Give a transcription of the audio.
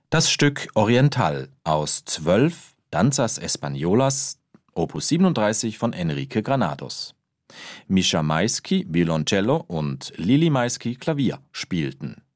Das Stück Oriental aus 12 Danzas Españolas, Opus 37 von Enrique Granados. Mischa Maisky Violoncello und Lili Maisky Klavier spielten.